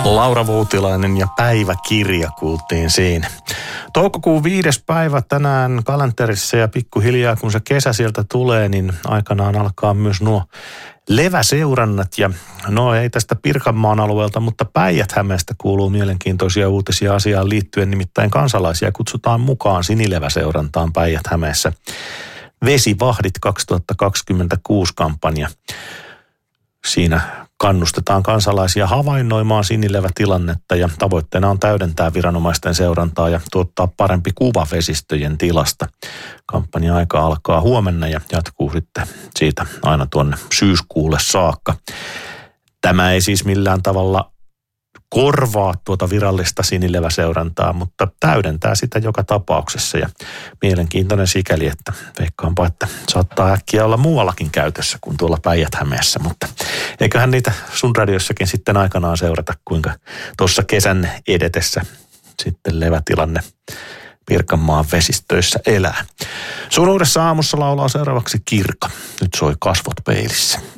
Laura Voutilainen ja päiväkirja kuultiin siinä. Toukokuun 5. päivä tänään kalenterissa ja pikkuhiljaa kun se kesä sieltä tulee, niin aikanaan alkaa myös nuo leväseurannat. Ja no ei tästä Pirkanmaan alueelta, mutta Päijät-Hämeestä kuuluu mielenkiintoisia uutisia asiaan liittyen. Nimittäin kansalaisia kutsutaan mukaan sinileväseurantaan Päijät-Hämeessä. Vesivahdit 2026-kampanja. Siinä kannustetaan kansalaisia havainnoimaan sinilevätilannetta ja tavoitteena on täydentää viranomaisten seurantaa ja tuottaa parempi kuva vesistöjen tilasta. Kampanja-aika alkaa huomenna ja jatkuu sitten siitä aina tuonne syyskuulle saakka. Tämä ei siis millään tavalla korvaa tuota virallista sinileväseurantaa, mutta täydentää sitä joka tapauksessa ja mielenkiintoinen sikäli, että veikkaanpa, että saattaa äkkiä olla muuallakin käytössä kuin tuolla Päijät-Hämeessä, mutta eiköhän niitä sun radiossakin sitten aikanaan seurata, kuinka tuossa kesän edetessä sitten levätilanne Pirkanmaan vesistöissä elää. Sun uudessa aamussa laulaa seuraavaksi Kirka. Nyt soi Kasvot peilissä.